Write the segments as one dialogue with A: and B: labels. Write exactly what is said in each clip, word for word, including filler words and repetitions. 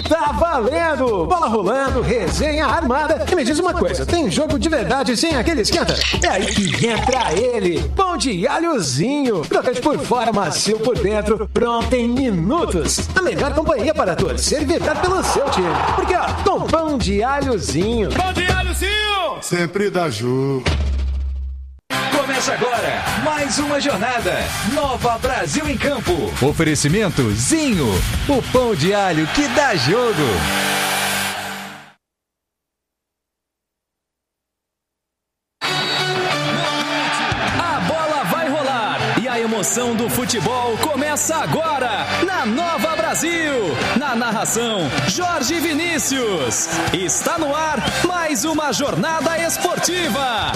A: tá valendo! Bola rolando, resenha armada. E me diz uma coisa, tem jogo de verdade sem aquele esquenta? É aí que entra ele, pão de alhozinho. Crocante por fora, macio por dentro, pronto em minutos. A melhor companhia para torcer e vibrar pelo seu time. Porque, ó, com pão de alhozinho.
B: Pão de alhozinho!
C: Sempre dá jogo.
B: Começa agora mais uma jornada. Nova Brasil em Campo.
D: Oferecimento Zinho, o pão de alho que dá jogo.
B: A bola vai rolar e a emoção do futebol começa agora na Nova Brasil. Na narração, Jorge Vinícius. Está no ar mais uma jornada esportiva.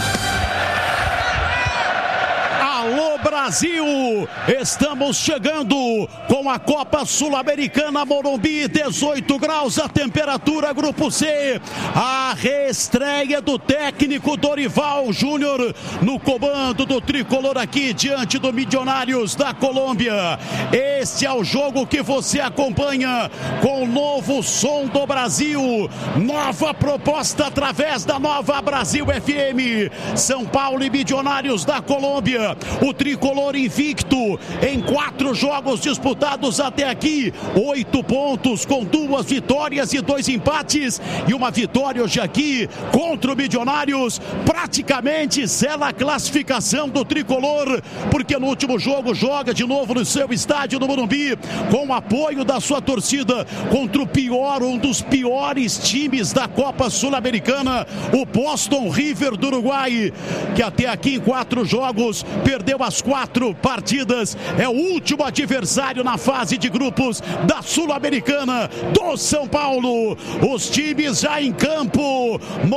E: Alô Brasil, estamos chegando com a Copa Sul-Americana Morumbi, dezoito graus a temperatura, Grupo C, a reestreia do técnico Dorival Júnior no comando do tricolor aqui diante do Milionários da Colômbia. Este é o jogo que você acompanha com o novo som do Brasil, nova proposta através da Nova Brasil F M, São Paulo e Milionários da Colômbia. O tricolor invicto em quatro jogos disputados até aqui, oito pontos com duas vitórias e dois empates, e uma vitória hoje aqui contra o Milionários praticamente sela a classificação do tricolor, porque no último jogo joga de novo no seu estádio no Morumbi, com o apoio da sua torcida, contra o pior, um dos piores times da Copa Sul-Americana, o Boston River do Uruguai, que até aqui em quatro jogos perdeu as quatro partidas, é o último adversário na fase de grupos da Sul-Americana do São Paulo. Os times já em campo,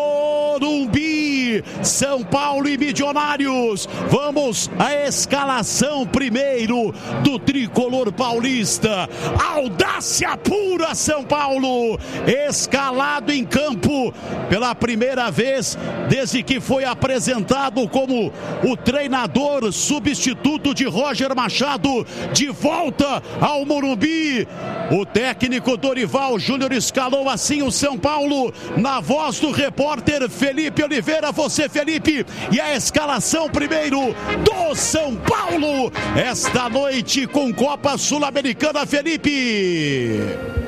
E: Morumbi, São Paulo e Milionários. Vamos à escalação primeiro do tricolor paulista. Audácia pura, São Paulo, escalado em campo pela primeira vez desde que foi apresentado como o treinador substituto de Roger Machado, de volta ao Morumbi. O técnico Dorival Júnior escalou assim o São Paulo, na voz do repórter Felipe Oliveira. Você, Felipe, e a escalação primeiro do São Paulo esta noite com Copa Sul-Americana, Felipe.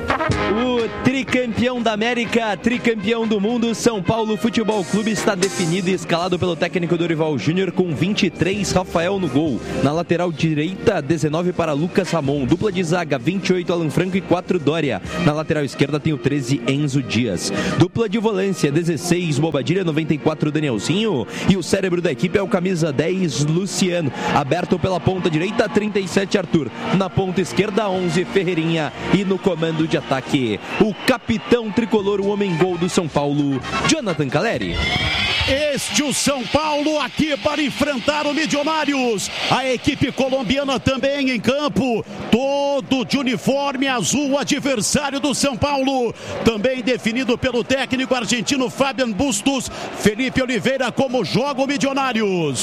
F: O tricampeão da América, tricampeão do mundo, São Paulo Futebol Clube está definido e escalado pelo técnico Dorival Júnior com vinte e três, Rafael no gol. Na lateral direita, dezenove para Lucas Ramon. Dupla de zaga, vinte e oito, Alan Franco e quatro, Dória. Na lateral esquerda tem o treze, Enzo Dias. Dupla de volância, dezesseis, Bobadilha, noventa e quatro, Danielzinho. E o cérebro da equipe é o camisa dez, Luciano. Aberto pela ponta direita, trinta e sete, Arthur. Na ponta esquerda, onze, Ferreirinha. E no comando de ataque, o capitão tricolor, o homem-gol do São Paulo, Jonathan Caleri.
E: Este o São Paulo aqui para enfrentar o Milionários. A equipe colombiana também em campo, todo de uniforme azul, adversário do São Paulo, também definido pelo técnico argentino Fabian Bustos. Felipe Oliveira, como joga o Milionários?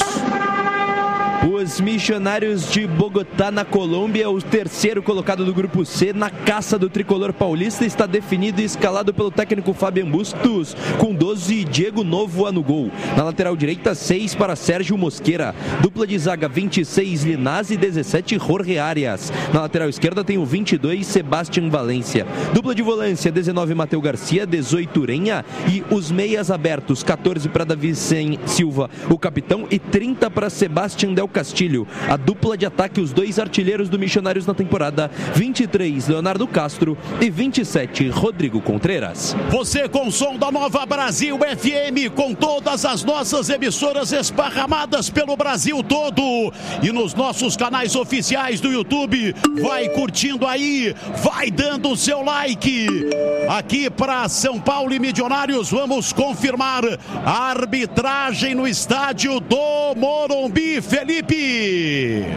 F: Os Missionários de Bogotá, na Colômbia, o terceiro colocado do Grupo C, na caça do tricolor paulista, está definido e escalado pelo técnico Fabian Bustos, com doze, Diego Novoa no gol. Na lateral direita, seis para Sérgio Mosquera. Dupla de zaga, vinte e seis, Linaz e dezessete, Jorge Arias. Na lateral esquerda tem o vinte e dois, Sebastián Valência. Dupla de volância, dezenove, Mateu Garcia, dezoito, Urenha. E os meias abertos, catorze para Davi Silva, o capitão, e trinta para Sebastián Del Castilho. A dupla de ataque, os dois artilheiros do Missionários na temporada, vinte e três, Leonardo Castro e vinte e sete, Rodrigo Contreras.
E: Você com o som da Nova Brasil F M, com todas as nossas emissoras esparramadas pelo Brasil todo e nos nossos canais oficiais do YouTube. Vai curtindo aí, vai dando o seu like. Aqui para São Paulo e Milionários, vamos confirmar a arbitragem no estádio do Morumbi, Felipe.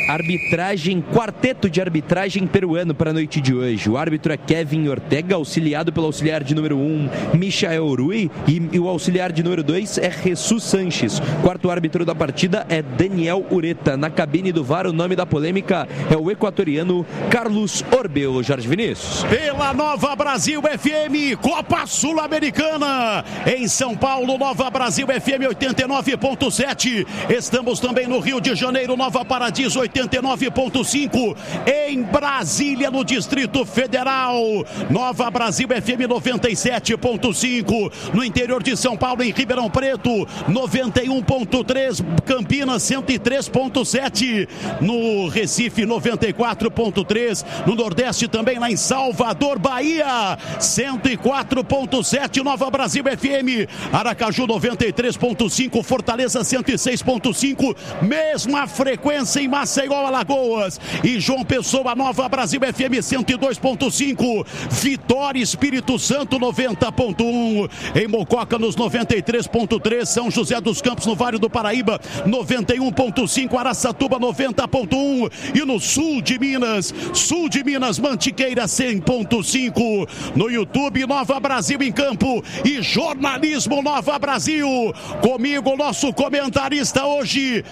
F: arbitragem, quarteto de arbitragem peruano para a noite de hoje. O árbitro é Kevin Ortega, auxiliado pelo auxiliar de número um, Michael Rui, e, e o auxiliar de número dois é Jesus Sanches. Quarto árbitro da partida é Daniel Ureta. Na cabine do V A R, o nome da polêmica é o equatoriano Carlos Orbel. Jorge Vinícius.
E: Pela Nova Brasil F M, Copa Sul-Americana, em São Paulo, Nova Brasil F M oitenta e nove ponto sete. Estamos também no Rio de Janeiro, Nova Paradiso oitenta e nove ponto cinco. Em Brasília, no Distrito Federal, Nova Brasil F M noventa e sete ponto cinco. No interior de São Paulo, em Ribeirão Preto, noventa e um ponto três. Campinas, cento e três ponto sete. No Recife, noventa e quatro ponto três. No Nordeste também, lá em Salvador, Bahia, cento e quatro ponto sete. Nova Brasil F M. Aracaju, noventa e três ponto cinco. Fortaleza, cento e seis ponto cinco. Mesma frequência em Maceió, Alagoas. E João Pessoa, Nova Brasil F M, cento e dois ponto cinco. Vitória, Espírito Santo, noventa ponto um. Em Mococa, nos noventa e três ponto três. São José dos Campos, no Vale do Paraíba, noventa e um ponto cinco. Araçatuba, noventa ponto um. E no sul de Minas, sul de Minas, Mantiqueira, cem ponto cinco. No YouTube, Nova Brasil em Campo e Jornalismo Nova Brasil. Comigo, nosso comentarista hoje,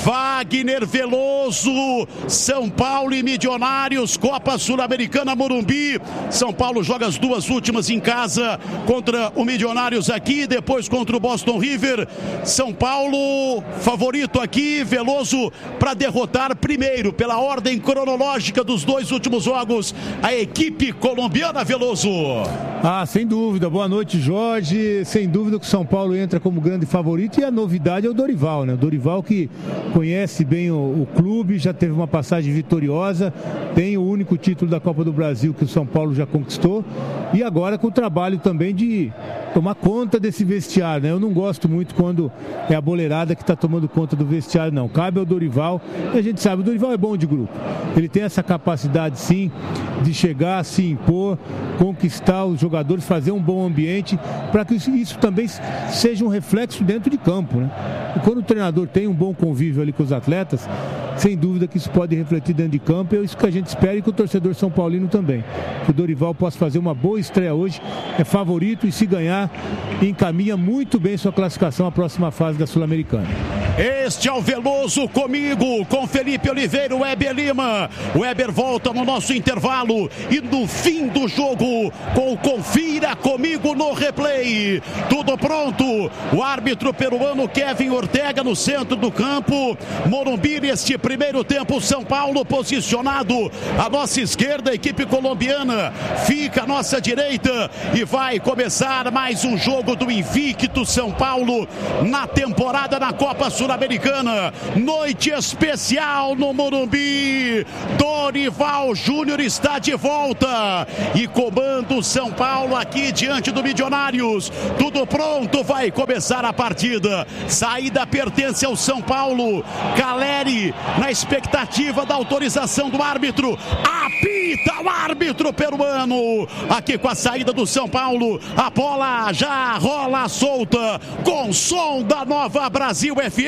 E: Wagner Veloso. São Paulo e Milionários, Copa Sul-Americana, Morumbi. São Paulo joga as duas últimas em casa contra o Milionários aqui, depois contra o Boston River. São Paulo, favorito aqui, Veloso, para derrotar primeiro, pela ordem cronológica dos dois últimos jogos, a equipe colombiana, Veloso.
C: Ah, sem dúvida. Boa noite, Jorge. Sem dúvida que o São Paulo entra como grande favorito e a novidade é o Dorival, né? O Dorival que conhece bem o, o clube, já teve uma passagem vitoriosa, tem o único título da Copa do Brasil que o São Paulo já conquistou e agora com o trabalho também de tomar conta desse vestiário, né? Eu não gosto muito quando é a boleirada que está tomando conta do vestiário, não. Cabe ao Dorival, e a gente sabe, o Dorival é bom de grupo. Ele tem essa capacidade, sim, de chegar, se impor, conquistar os jogadores, fazer um bom ambiente, para que isso, isso também seja um reflexo dentro de campo, né? E quando o treinador tem um bom convívio ali com os atletas, sem dúvida que isso pode refletir dentro de campo, é isso que a gente espera e que o torcedor são paulino também. Que o Dorival possa fazer uma boa estreia hoje, é favorito e se ganhar, encaminha muito bem sua classificação à próxima fase da Sul-Americana.
E: Este é o Veloso comigo, com Felipe Oliveira, o Weber Lima. O Weber volta no nosso intervalo e no fim do jogo, com o Confira Comigo no Replay. Tudo pronto. O árbitro peruano Kevin Ortega no centro do campo. Morumbi neste primeiro tempo, São Paulo posicionado à nossa esquerda, a equipe colombiana fica à nossa direita e vai começar mais um jogo do invicto São Paulo na temporada na Copa Sul-Americana. Noite especial no Morumbi. Dorival Júnior está de volta e comanda o São Paulo aqui diante do Milionários. Tudo pronto, vai começar a partida. Saída pertence ao São Paulo. Caleri na expectativa da autorização do árbitro. Apita o árbitro peruano. Aqui com a saída do São Paulo, a bola já rola solta com som da Nova Brasil F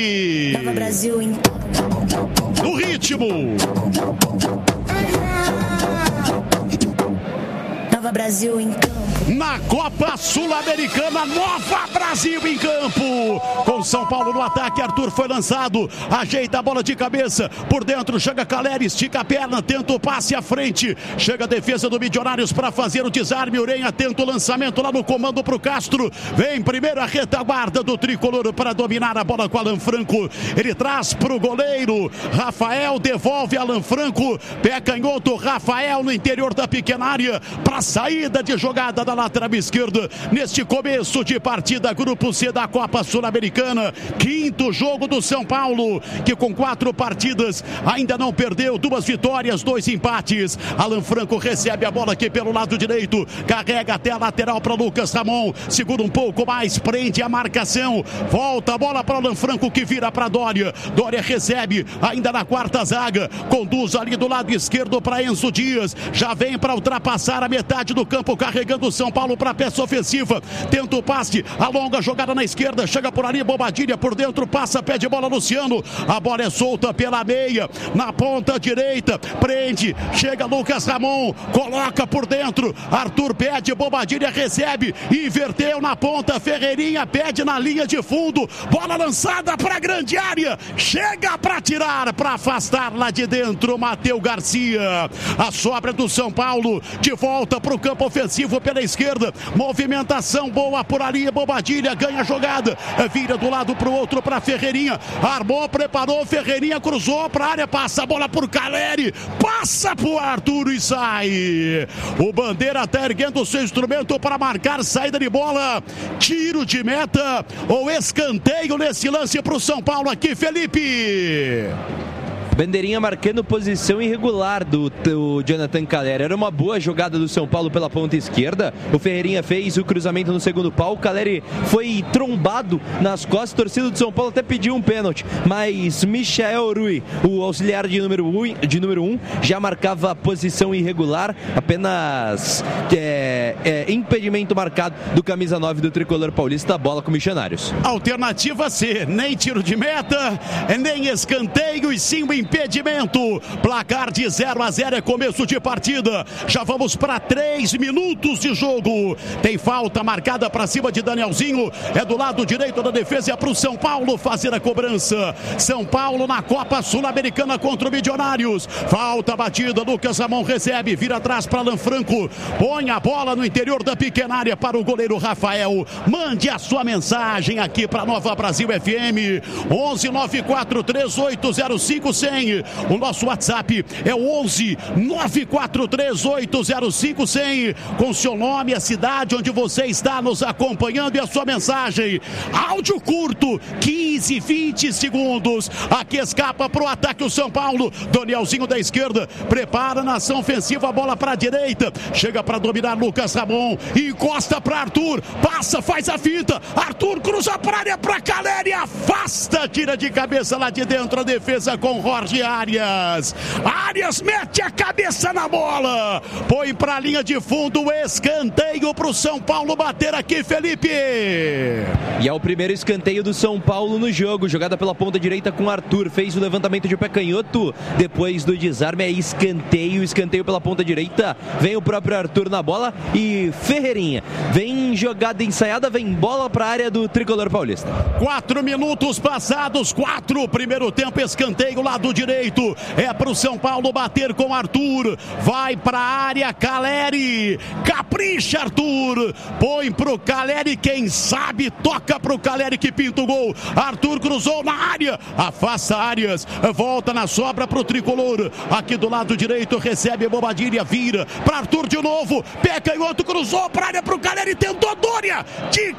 E: M.
G: Nova Brasil em...
E: No ritmo.
G: Nova Brasil em campo.
E: Na Copa Sul-Americana, Nova Brasil em campo. Com São Paulo no ataque, Arthur foi lançado, ajeita a bola de cabeça, por dentro chega Caleri, estica a perna, tenta o passe à frente, chega a defesa do Milionários para fazer o desarme. Urenha tenta o lançamento lá no comando para o Castro, vem primeiro a retaguarda do tricolor para dominar a bola com Alan Franco, ele traz para o goleiro Rafael, devolve Alan Franco, pé canhoto, Rafael no interior da pequena área para saída de jogada da lateral esquerda, neste começo de partida, Grupo C da Copa Sul-Americana, quinto jogo do São Paulo, que com quatro partidas ainda não perdeu, duas vitórias, dois empates. Alan Franco recebe a bola aqui pelo lado direito, carrega até a lateral para Lucas Ramon, segura um pouco mais, prende a marcação, volta a bola para Alan Franco que vira para Dória, Dória recebe ainda na quarta zaga, conduz ali do lado esquerdo para Enzo Dias, já vem para ultrapassar a metade do campo, carregando o São São Paulo para a peça ofensiva. Tenta o passe, alonga a jogada na esquerda, chega por ali, Bobadilha por dentro, passa, pé de bola Luciano. A bola é solta pela meia, na ponta direita, prende, chega Lucas Ramon, coloca por dentro, Arthur pede, Bobadilha recebe, inverteu na ponta, Ferreirinha pede na linha de fundo, bola lançada para a grande área, chega para tirar, para afastar lá de dentro, Matheus Garcia. A sobra do São Paulo, de volta para o campo ofensivo pela esquerda, movimentação boa por ali, Bobadilha ganha a jogada, vira do lado para o outro para Ferreirinha, armou, preparou, Ferreirinha cruzou para a área, passa a bola por Caleri, passa por Arthur e sai. O Bandeira está erguendo o seu instrumento para marcar saída de bola, tiro de meta ou escanteio nesse lance para o São Paulo aqui, Felipe.
F: Bandeirinha marcando posição irregular do, do Jonathan Caleri. Era uma boa jogada do São Paulo pela ponta esquerda. O Ferreirinha fez o cruzamento no segundo pau. O Caleri foi trombado nas costas. A torcida do São Paulo até pediu um pênalti. Mas Michael Rui, o auxiliar de número um, de número um já marcava posição irregular. Apenas é, é, impedimento marcado do camisa nove do tricolor paulista. Bola com Missionários.
E: Alternativa C. Nem tiro de meta, nem escanteio e sim o impedimento. Placar de zero a zero é começo de partida. Já vamos para três minutos de jogo. Tem falta marcada para cima de Danielzinho. É do lado direito da defesa. É para o São Paulo fazer a cobrança. São Paulo na Copa Sul-Americana contra o Milionários. Falta batida. Lucas Ramon recebe. Vira atrás para Alan Franco. Põe a bola no interior da pequena área para o goleiro Rafael. Mande a sua mensagem aqui para Nova Brasil F M. onze nove quatro três oito zero cinco cem. O nosso WhatsApp é o onze nove quatro três oito zero cinco cem, com seu nome, a cidade onde você está nos acompanhando e a sua mensagem. Áudio curto, quinze, vinte segundos. Aqui escapa para o ataque o São Paulo. Danielzinho da esquerda, prepara na ação ofensiva, a bola para a direita. Chega para dominar Lucas Ramon, encosta para Arthur, passa, faz a fita. Arthur cruza para a área para Caleri, afasta, tira de cabeça lá de dentro a defesa com Jorge Arias. Arias mete a cabeça na bola, põe para a linha de fundo, escanteio para o São Paulo bater aqui, Felipe.
F: E é o primeiro escanteio do São Paulo no jogo, jogada pela ponta direita com Arthur, fez o levantamento de pé canhoto, depois do desarme é escanteio, escanteio pela ponta direita, vem o próprio Arthur na bola e Ferreirinha, vem jogada ensaiada, vem bola para a área do tricolor paulista.
E: Quatro minutos passados, quatro, primeiro tempo, escanteio lá do direito, é para o São Paulo bater com Arthur, vai para a área, Caleri, capricha Arthur, põe para o Caleri, quem sabe toca para o Caleri que pinta o gol. Arthur cruzou na área, afasta Arias, volta na sobra para o tricolor, aqui do lado direito recebe Bobadilha, vira para Arthur de novo, pé canhoto, cruzou para a área para o Caleri, tentou Dória de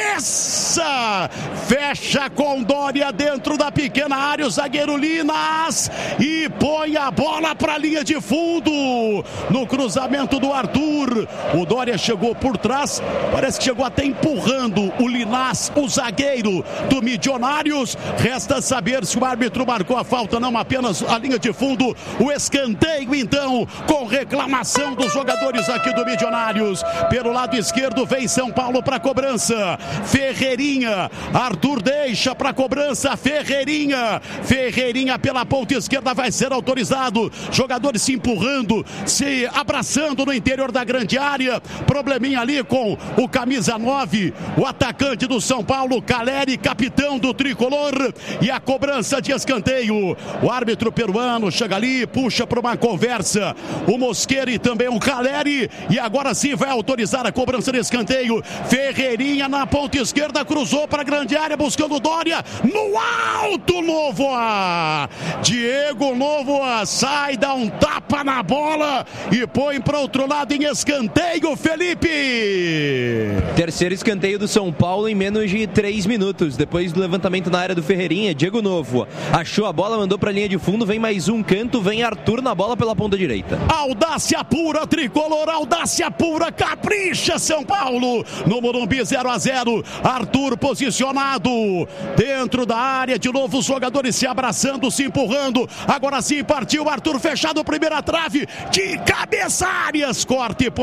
E: cabeça, fecha com Dória dentro da pequena área, o zagueiro Linas, e põe a bola para a linha de fundo no cruzamento do Arthur. O Dória chegou por trás, parece que chegou até empurrando o Linas, o zagueiro do Milionários. Resta saber se o árbitro marcou a falta, não, apenas a linha de fundo. O escanteio então, com reclamação dos jogadores aqui do Milionários. Pelo lado esquerdo vem São Paulo para cobrança. Ferreirinha, Arthur deixa para cobrança, Ferreirinha, Ferreirinha pela ponta esquerda vai ser autorizado. Jogadores se empurrando, se abraçando no interior da grande área. Probleminha ali com o camisa nove, o atacante do São Paulo, Caleri, capitão do tricolor. E a cobrança de escanteio. O árbitro peruano chega ali, puxa para uma conversa. O Mosqueira e também o Caleri. E agora sim vai autorizar a cobrança de escanteio. Ferreirinha na ponta esquerda, cruzou para a grande área, buscando Dória. No alto, Novoa. Diego Novoa sai, dá um tapa na bola e põe para outro lado em escanteio, Felipe.
F: Terceiro escanteio do São Paulo em menos de três minutos. Depois do levantamento na área do Ferreirinha, Diego Novoa achou a bola, mandou para a linha de fundo, vem mais um canto, vem Arthur na bola pela ponta direita.
E: Audácia pura, tricolor, audácia pura, capricha São Paulo. No Morumbi zero a zero, Arthur posicionado dentro da área, de novo os jogadores se abraçando, se empurrando. Agora sim partiu Arthur, fechado, primeira trave, de cabeça Arias, corte e põe a bola para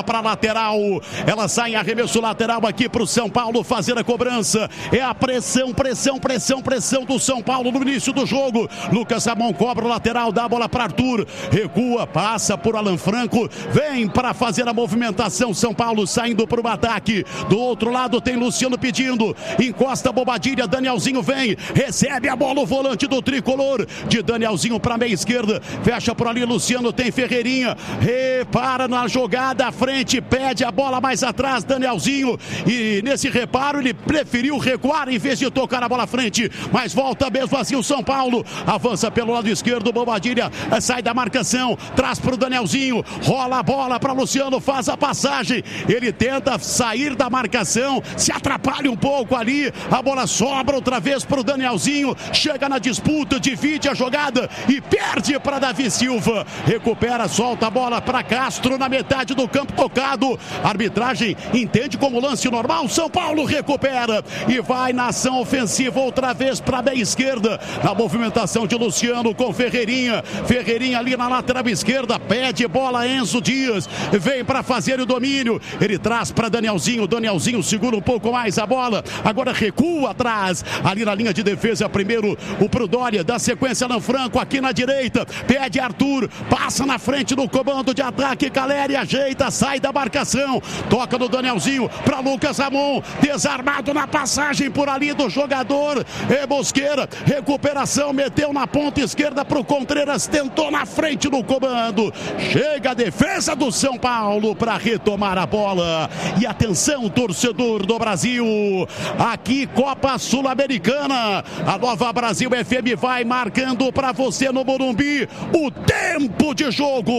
E: para lateral. Ela sai em arremesso lateral aqui para o São Paulo fazer a cobrança. É a pressão, pressão, pressão, pressão do São Paulo no início do jogo. Lucas Ramon cobra o lateral, dá a bola para Arthur. Recua, passa por Alan Franco. Vem para fazer a movimentação. São Paulo saindo para o ataque. Do outro lado tem Luciano pedindo. Encosta a Bobadilha. Danielzinho vem. Recebe a bola o volante do tricolor. De Danielzinho para a meia esquerda. Fecha por ali Luciano. Tem Ferreirinha. Repara na jogada à frente. Pede a bola mais atrás. Danielzinho. E nesse reparo ele preferiu recuar em vez de tocar a bola à frente. Mas volta mesmo assim o São Paulo. Avança pelo lado esquerdo. Bobadilha sai da marcação. Traz para o Danielzinho. Rola a bola para Luciano. Faz a passagem. Ele tenta sair da marcação. Se atrapalha um pouco ali. A bola sobra outra vez para o Danielzinho. Chega na disputa. Divide a jogada. E perde para Davi Silva. Recupera, solta a bola para Castro na metade do campo tocado. A arbitragem entende como lance normal. São Paulo recupera e vai na ação ofensiva outra vez para a meia esquerda. Na movimentação de Luciano com Ferreirinha. Ferreirinha ali na lateral esquerda. Pede bola Enzo Dias. Vem para fazer o domínio. Ele traz para Danielzinho. Danielzinho segura um pouco mais a bola. Agora recua atrás. Ali na linha de defesa primeiro o Prudória. Da sequência Alan Franco aqui na direita. Pede Arthur. Passa na frente do comando de ataque. Caleri ajeita. Sai da marcação. Toca no Danielzinho para Lucas Ramon. Desarmado na passagem por ali do jogador. É Mosqueira. Recuperação. Meteu na ponta esquerda para o Contreras. Tentou na frente do comando. Chega a defesa do São Paulo para retomar a bola. E atenção, torcedor do Brasil. Aqui Copa Sul-Americana. A Nova Brasil F M vai marcando para você no Morumbi o tempo de jogo.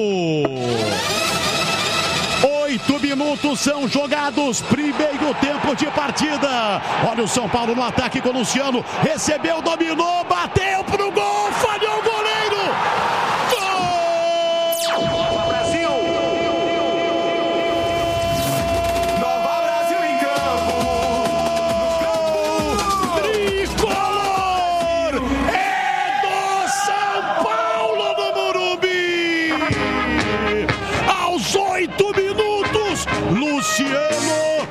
E: Oito minutos são jogados, primeiro tempo de partida. Olha o São Paulo no ataque com o Luciano. Recebeu, dominou, bateu pro gol, falhou o goleiro. Gol! Nova Brasil! Nova Brasil em campo! Gol! Tricolor! É do São Paulo no Morumbi! Aos oito minutos. Luciano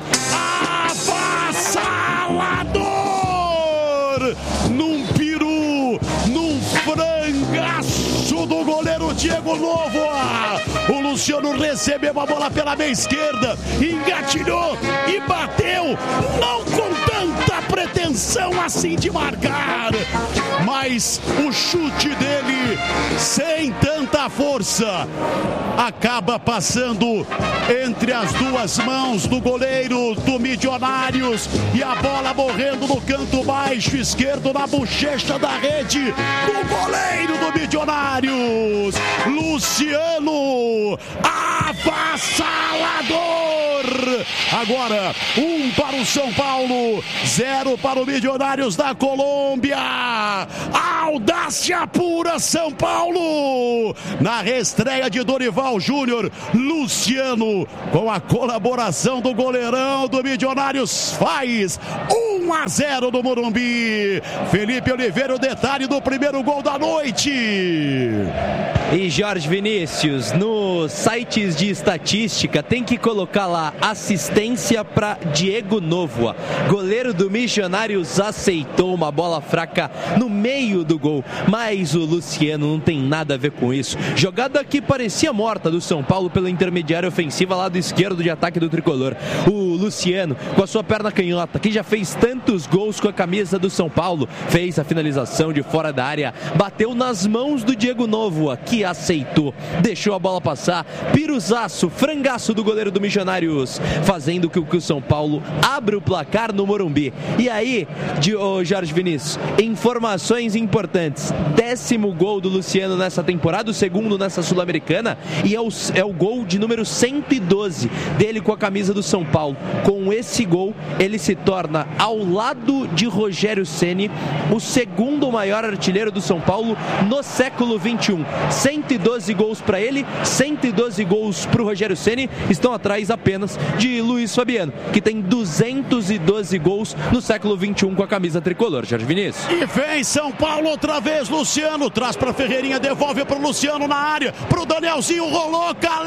E: avassalador num peru, num frangaço do goleiro Diego Novoa. O Luciano recebeu a bola pela meia esquerda, engatilhou e bateu, não com tanta pretensão assim de marcar, mas o chute dele sem tanta força acaba passando entre as duas mãos do goleiro do Milionários e a bola morrendo no canto baixo esquerdo na bochecha da rede do goleiro do Milionários. Luciano avassalador. Agora um para o São Paulo, zero para o Milionários da Colômbia. Audácia pura São Paulo. Na reestreia de Dorival Júnior, Luciano, com a colaboração do goleirão do Milionários, faz um a zero no Morumbi. Felipe Oliveira, o detalhe do primeiro gol da noite.
F: E Jorge Vinícius, nos sites de estatística tem que colocar lá assistência para Diego Novoa. Goleiro do Milionários aceitou uma bola fraca no meio do gol, mas o Luciano não tem nada a ver com isso. Jogada que parecia morta do São Paulo pela intermediária ofensiva, lado esquerdo de ataque do tricolor. O Luciano, com a sua perna canhota, que já fez tantos gols com a camisa do São Paulo, fez a finalização de fora da área, bateu nas mãos do Diego Novoa, que aceitou, deixou a bola passar, piruzaço, frangaço do goleiro do Milionários, fazendo com que o São Paulo abra o placar no Morumbi. E aí, de, oh, Jorge Vinícius, informações importantes: décimo gol do Luciano nessa temporada, o segundo nessa Sul-Americana, e é o, é o gol de número cento e doze dele com a camisa do São Paulo. Com esse gol, ele se torna, ao lado de Rogério Ceni, o segundo maior artilheiro do São Paulo no século vinte e um. cento e doze gols para ele, cento e doze gols para o Rogério Ceni, estão atrás apenas de Luiz Fabiano, que tem duzentos e doze gols no século vinte e um com a camisa tricolor. Jorge Vinícius.
E: E vem São Paulo outra vez, Luciano traz para Ferreirinha, devolve para o Luciano na área, para o Danielzinho, rolou, Caleri!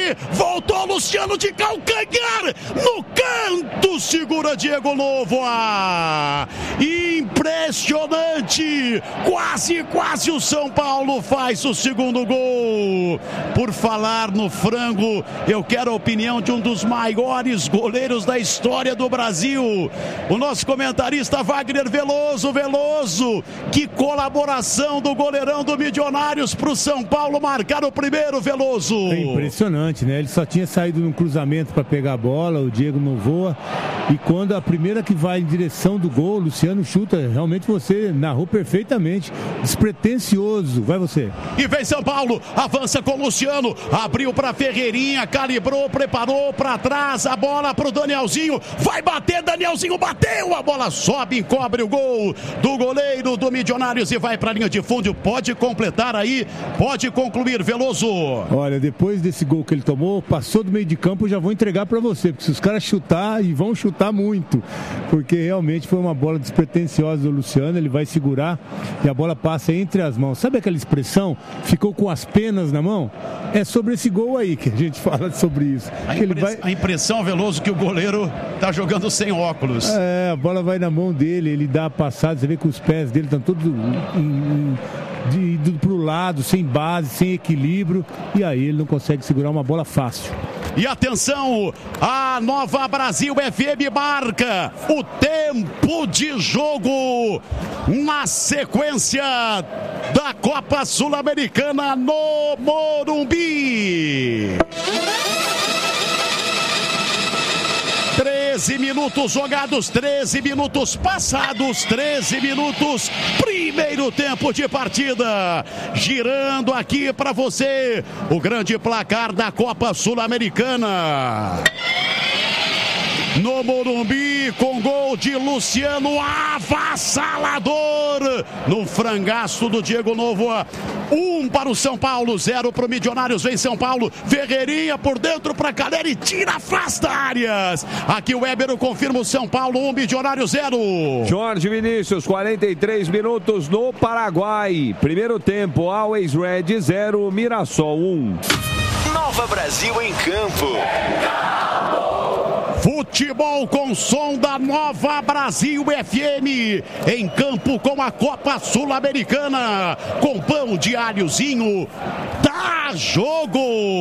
E: voltou Luciano de calcanhar, no canto, segura Diego Novoa. Impressionante, quase, quase o São Paulo faz o segundo gol. Por falar no frango, eu quero a opinião de um dos maiores goleiros da história do Brasil, o nosso comentarista Wagner Veloso. Veloso, que colaboração do goleirão do Milionários para o São Paulo marcar o primeiro, Veloso.
C: É impressionante, né? Ele só tinha saído num cruzamento para pegar a bola, o Diego Novoa, e quando a primeira que vai em direção do gol, o Luciano chuta. Realmente você narrou perfeitamente, despretensioso. Vai você.
E: E vem São Paulo, avança com o Luciano, abriu para Ferreirinha, calibrou, preparou para trás, a bola para o Danielzinho, vai bater, Danielzinho bateu, a bola sobe, encobre o gol do goleiro do Milionários e vai para a linha de fundo. Pode completar aí, pode concluir, Veloso.
C: Olha, depois desse gol que ele tomou, passou do meio de campo, já vou entregar para você, porque se os caras chutar, e vão chutar muito, porque realmente foi uma bola despretensiosa do Luciano, ele vai segurar e a bola passa entre as mãos. Sabe aquela expressão, ficou com as penas na mão? É sobre esse gol aí que a gente fala sobre isso.
E: A,
C: ele
E: impress...
C: vai...
E: a impressão, Veloso, que o goleiro tá jogando sem óculos.
C: É, a bola vai na mão dele, ele dá a passada, você vê que os pés dele estão todos indo pro lado, sem base, sem equilíbrio, e aí ele não consegue segurar uma bola fácil.
E: E atenção, a Nova Brasil F M marca o tempo de jogo na sequência da Copa Sul-Americana no Morumbi. treze minutos jogados, treze minutos passados, treze minutos, primeiro tempo de partida. Girando aqui para você o grande placar da Copa Sul-Americana. No Morumbi, com gol de Luciano, avassalador, no frangaço do Diego Novoa. Um para o São Paulo, zero para o Milionários. Vem São Paulo, Ferreirinha por dentro para Calera e tira, afasta áreas. Aqui o Webero confirma o São Paulo, um, Milionário zero.
H: Jorge Vinícius, quarenta e três minutos no Paraguai. Primeiro tempo, Always Red zero, Mirassol um.
I: Nova Brasil em campo.
E: Futebol com som da Nova Brasil F M, em campo com a Copa Sul-Americana, com pão de alhozinho, dá jogo!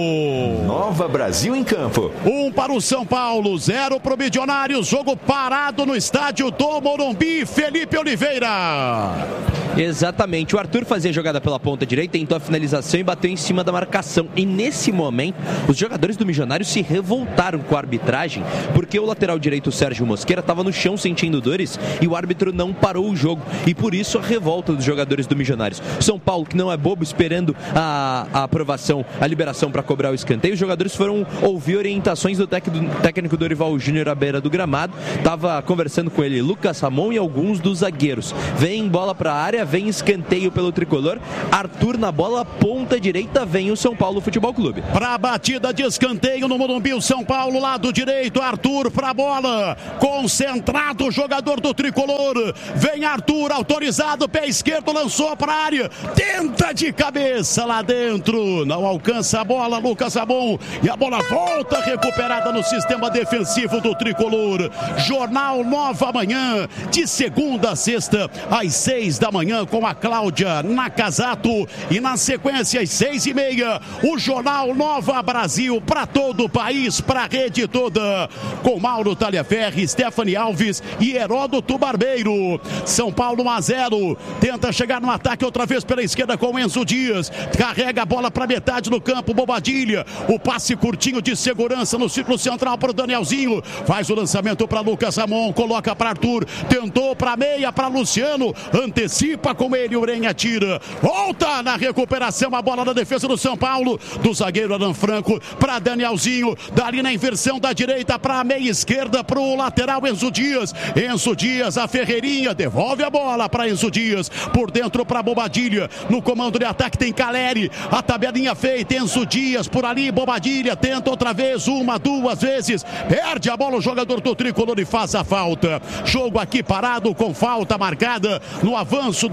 I: Nova Brasil em campo.
E: Um para o São Paulo, zero para o Milionários, jogo parado no estádio do Morumbi, Felipe Oliveira.
F: Exatamente, o Arthur fazia a jogada pela ponta direita, tentou a finalização e bateu em cima da marcação. E nesse momento, os jogadores do Milionários se revoltaram com a arbitragem, porque o lateral direito, o Sérgio Mosqueira, estava no chão sentindo dores e o árbitro não parou o jogo. E por isso a revolta dos jogadores do Milionários. São Paulo, que não é bobo, esperando a, a aprovação, a liberação para cobrar o escanteio. Os jogadores foram ouvir orientações do técnico, técnico Dorival Júnior à beira do gramado. Estava conversando com ele Lucas Ramon e alguns dos zagueiros. Vem bola para a área, vem escanteio pelo tricolor. Arthur na bola, ponta direita, vem o São Paulo Futebol Clube.
E: Para a batida de escanteio no Morumbi, o São Paulo, lado direito, Arthur para a bola, concentrado o jogador do tricolor, vem Arthur, autorizado, pé esquerdo, lançou para a área, tenta de cabeça lá dentro, não alcança a bola, Lucas Ramon, e a bola volta recuperada no sistema defensivo do tricolor. Jornal Nova Manhã, de segunda a sexta, às seis da manhã, com a Cláudia Nakazato, e na sequência às seis e meia, o Jornal Nova Brasil para todo o país, para a rede toda, com Mauro Talhaferri, Stephanie Alves e Heródoto Barbeiro. São Paulo um a zero, tenta chegar no ataque outra vez pela esquerda com Enzo Dias, carrega a bola para metade do campo, Bobadilha, o passe curtinho de segurança no círculo central para o Danielzinho, faz o lançamento para Lucas Ramon, coloca para Arthur, tentou para meia, para Luciano, antecipa com ele, Urenha tira, volta na recuperação, a bola na defesa do São Paulo, do zagueiro Alan Franco para Danielzinho, dali na inversão da direita para a meia esquerda, para o lateral Enzo Dias, Enzo Dias, a Ferreirinha, devolve a bola para Enzo Dias, por dentro para Bobadilha, no comando de ataque tem Caleri, a tabelinha feita, Enzo Dias por ali, Bobadilha, tenta outra vez, uma, duas vezes, perde a bola o jogador do tricolor e faz a falta. Jogo aqui parado com falta marcada no avanço do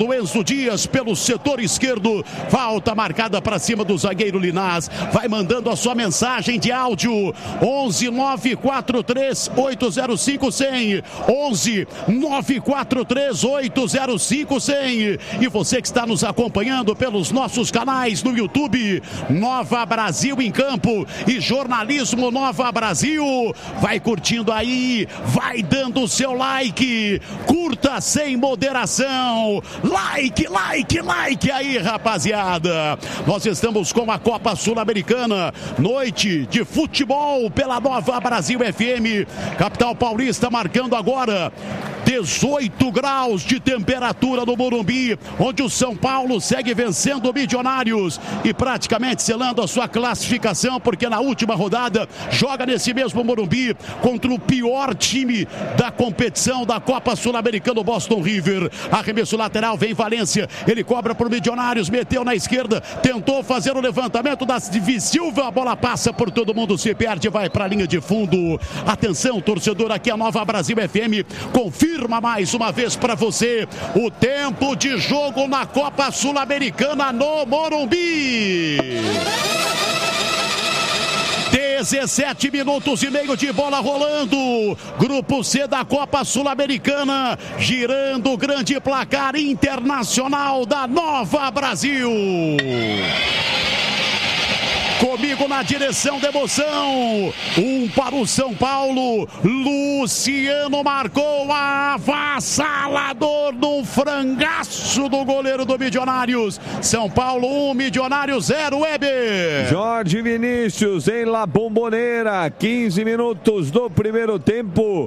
E: do Enzo Dias pelo setor esquerdo. Falta marcada para cima do zagueiro Linás. Vai mandando a sua mensagem de áudio. onze nove quatro três oito zero cinco cem. onze nove quatro três oito zero cinco cem. E você que está nos acompanhando pelos nossos canais no YouTube, Nova Brasil em Campo e Jornalismo Nova Brasil. Vai curtindo aí, vai dando o seu like. Curta sem moderação. Like, like, like aí, rapaziada. Nós estamos com a Copa Sul-Americana. Noite de futebol pela Nova Brasil F M. Capital Paulista marcando agora dezoito graus de temperatura no Morumbi, onde o São Paulo segue vencendo o Milionários e praticamente selando a sua classificação, porque na última rodada joga nesse mesmo Morumbi contra o pior time da competição da Copa Sul-Americana, o Boston River. Arremesso lateral, vem Valência, ele cobra para o Milionários, meteu na esquerda, tentou fazer o levantamento da Silva, a bola passa por todo mundo, se perde, vai para a linha de fundo. Atenção, torcedor, aqui a Nova Brasil F M confirma mais uma vez para você o tempo de jogo na Copa Sul-Americana no Morumbi. dezessete minutos e meio de bola rolando. Grupo C da Copa Sul-Americana, girando o grande placar internacional da Nova Brasil. Comigo na direção da emoção. Um para o São Paulo. Luciano marcou avassalador no frangaço do goleiro do Milionários. São Paulo um, Milionários zero, Weber.
H: Jorge Vinícius em La Bombonera. quinze minutos do primeiro tempo.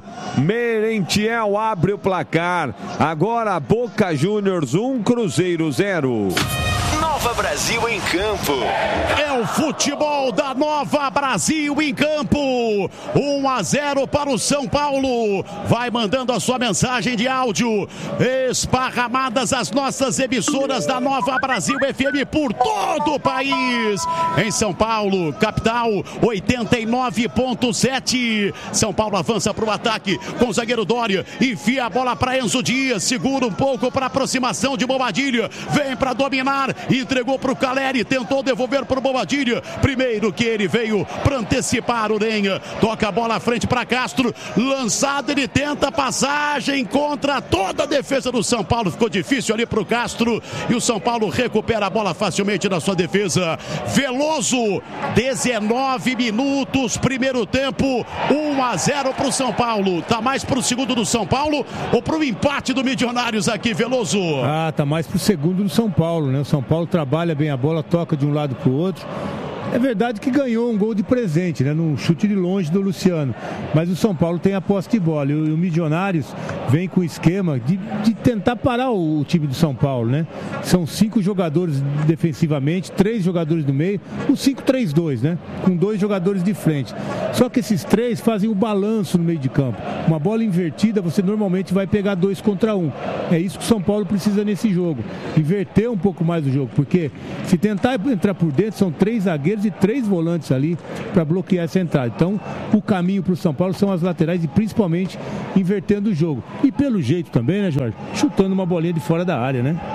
H: Merentiel abre o placar. Agora Boca Juniors um, Cruzeiro zero.
I: Nova Brasil em Campo.
E: É o futebol da Nova Brasil em Campo. um a zero para o São Paulo. Vai mandando a sua mensagem de áudio. Esparramadas as nossas emissoras da Nova Brasil F M por todo o país. Em São Paulo, capital, oitenta e nove ponto sete. São Paulo avança para o ataque com o zagueiro Dória. Enfia a bola para Enzo Dias. Segura um pouco para aproximação de Bobadilha. Vem para dominar. Entregou para o Caleri, tentou devolver para o Bobadilha. Primeiro que ele veio para antecipar o Urenha. Toca a bola à frente para Castro. Lançado, ele tenta a passagem contra toda a defesa do São Paulo. Ficou difícil ali para o Castro. E o São Paulo recupera a bola facilmente na sua defesa. Veloso, dezenove minutos, primeiro tempo, um a zero para o São Paulo. Tá mais para o segundo do São Paulo ou para o empate do Milionários aqui, Veloso?
C: Ah, tá mais para o segundo do São Paulo, né? O São Paulo trabalha bem a bola, toca de um lado para o outro. É verdade que ganhou um gol de presente, né? Num chute de longe do Luciano. Mas o São Paulo tem a posse de bola. E o Milionários vem com o esquema de, de tentar parar o, o time do São Paulo, né? São cinco jogadores defensivamente, três jogadores no meio, o cinco três dois, né? Com dois jogadores de frente. Só que esses três fazem o balanço no meio de campo. Uma bola invertida, você normalmente vai pegar dois contra um. É isso que o São Paulo precisa nesse jogo. Inverter um pouco mais o jogo, porque se tentar entrar por dentro, são três zagueiros e três volantes ali para bloquear essa entrada. Então, o caminho para o São Paulo são as laterais e principalmente invertendo o jogo. E pelo jeito também, né, Jorge? Chutando uma bolinha de fora da área, né?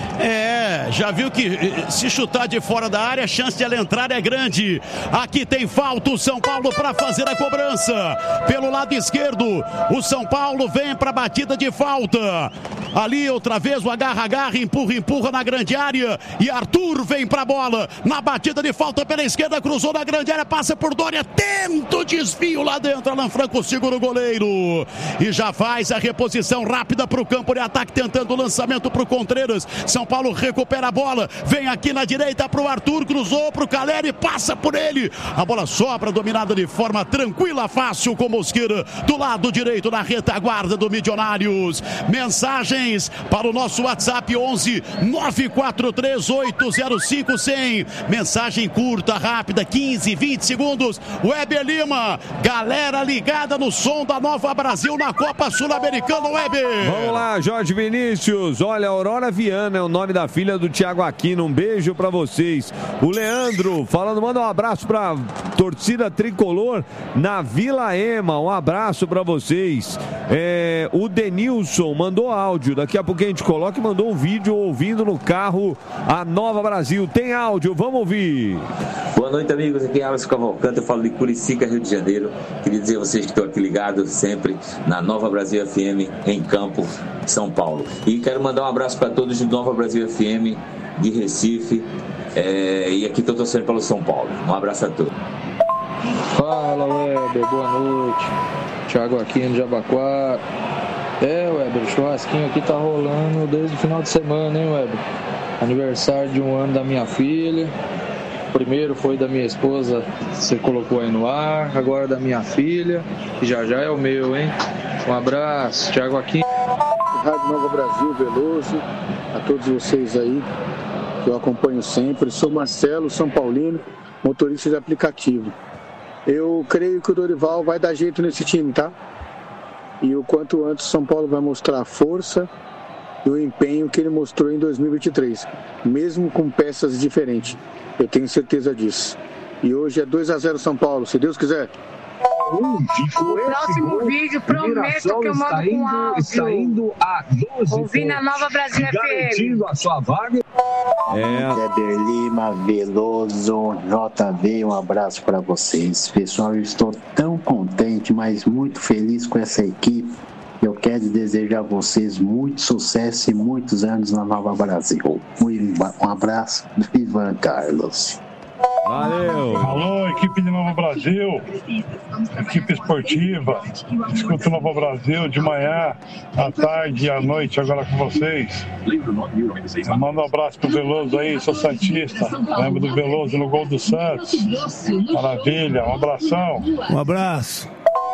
E: É, já viu que se chutar de fora da área, a chance de ela entrar é grande. Aqui tem falta o São Paulo para fazer a cobrança. Pelo lado esquerdo, o São Paulo vem para a batida de falta. Ali outra vez o agarra-agarra, empurra-empurra na grande área. E Arthur vem para a bola. Na batida de falta pela esquerda, cruzou na grande área, passa por Dória. Tenta o desvio lá dentro. Alan Franco segura o goleiro. E já faz a reposição rápida para o campo de ataque, tentando o lançamento para o Contreiras. São Paulo recupera a bola. Vem aqui na direita para o Arthur, cruzou para o Caleri, passa por ele. A bola sobra, dominada de forma tranquila, fácil com Mosqueira. Do lado direito, na retaguarda do Milionários. Mensagem para o nosso WhatsApp onze nove quatro três oito zero cinco cem. Mensagem curta, rápida, quinze, vinte segundos. Weber Lima, galera ligada no som da Nova Brasil na Copa Sul-Americana, Weber.
H: Vamos lá, Jorge Vinícius. Olha, Aurora Viana é o nome da filha do Thiago Aquino. Um beijo para vocês. O Leandro falando, manda um abraço para torcida tricolor na Vila Ema. Um abraço para vocês. É, o Denilson mandou áudio, daqui a pouco a gente coloca e mandou um vídeo ouvindo no carro a Nova Brasil. Tem áudio, vamos ouvir.
J: Boa noite, amigos, aqui é Alisson Cavalcante, eu falo de Curicica, Rio de Janeiro. Queria dizer a vocês que estão aqui ligados sempre na Nova Brasil F M em Campo, São Paulo. E quero mandar um abraço para todos de Nova Brasil F M de Recife, é, e aqui estou torcendo pelo São Paulo. Um abraço a todos.
K: Fala, Weber, boa noite. Thiago Aquino, Jabaquara. É, Weber, o churrasquinho aqui tá rolando desde o final de semana, hein, Weber? Aniversário de um ano da minha filha. O primeiro foi da minha esposa, você colocou aí no ar. Agora da minha filha, que já já é o meu, hein? Um abraço, Thiago Aquino.
L: Rádio Nova Brasil, Veloso, a todos vocês aí que eu acompanho sempre. Sou Marcelo, São Paulino, motorista de aplicativo. Eu creio que o Dorival vai dar jeito nesse time, tá? E o quanto antes o São Paulo vai mostrar a força e o empenho que ele mostrou em dois mil e vinte e três, mesmo com peças diferentes. Eu tenho certeza disso. E hoje é dois a zero São Paulo, se Deus quiser.
M: No próximo vídeo, prometo que eu mando com áudio. Está indo a doze ouvindo a Nova Brasil F M.
N: Garantindo a sua vaga.
O: É. Weber Lima, Veloso, J V, um abraço para vocês. Pessoal, eu estou tão contente, mas muito feliz com essa equipe. Eu quero desejar a vocês muito sucesso e muitos anos na Nova Brasil. Um abraço do Ivan Carlos.
H: Valeu!
P: Alô, equipe de Nova Brasil, equipe esportiva, escuta Nova Brasil de manhã, à tarde e à noite, agora com vocês. Manda um abraço pro Veloso aí, sou santista, lembro do Veloso no gol do Santos. Maravilha, um abração.
C: Um abraço.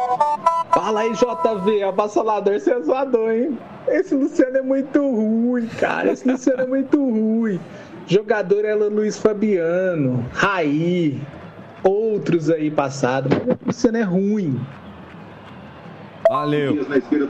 Q: Fala aí, J V, abassalador, você é zoador, hein? Esse Luciano é muito ruim, cara, esse Luciano é muito ruim. Jogador era Luiz Fabiano, Raí, outros aí passados, mas o Luciano é ruim.
H: Valeu.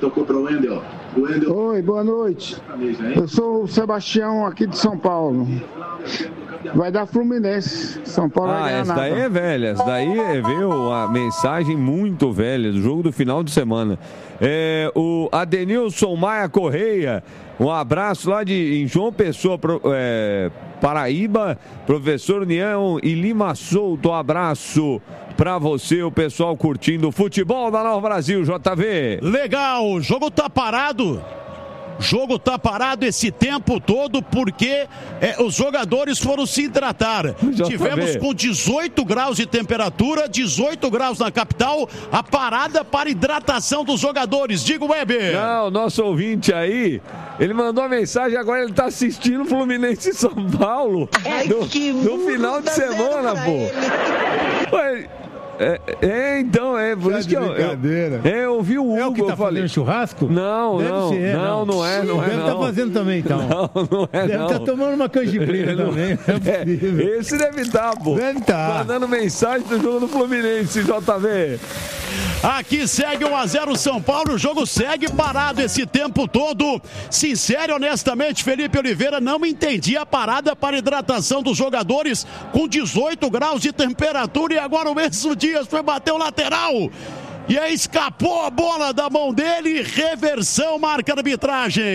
L: Oi, boa noite. Eu sou o Sebastião aqui de São Paulo. Vai dar Fluminense. São Paulo
H: ah,
L: vai ganhar
H: essa
L: nada.
H: daí é velha. Essa daí é, veio a mensagem muito velha do jogo do final de semana. É, o Adenilson Maia Correia, um abraço lá de em João Pessoa, pro, é, Paraíba, professor União e Lima Souto, um abraço pra você, o pessoal curtindo o futebol da Nova Brasil, J V.
E: Legal, o jogo tá parado. Jogo tá parado esse tempo todo porque é, os jogadores foram se hidratar. Tivemos com dezoito graus de temperatura, dezoito graus na capital, a parada para hidratação dos jogadores. Diga, Weber.
H: Não, nosso ouvinte aí, ele mandou a mensagem, agora ele tá assistindo Fluminense e São Paulo no, no final de semana, pô. Ué, É, é, então, é por
C: tá
H: isso que eu, eu, é, eu ouvi o Hugo,
C: é o que tá
H: eu falei.
C: Fazendo churrasco?
H: Não,
C: Deve
H: não,
C: ser,
H: não, não, não é, não é.
C: Deve estar tá fazendo também, então.
H: Não, não é,
C: deve
H: não.
C: estar tá tomando uma canjibrina também. É,
H: é, esse deve estar, tá, pô.
C: Deve estar. Tá.
H: Mandando mensagem do jogo do Fluminense, J V.
E: Aqui segue um a zero São Paulo, o jogo segue parado esse tempo todo. Sincero e honestamente, Felipe Oliveira, não entendi a parada para hidratação dos jogadores com dezoito graus de temperatura e agora o Enzo Dias foi bater o lateral. E aí escapou a bola da mão dele, reversão, marca a arbitragem.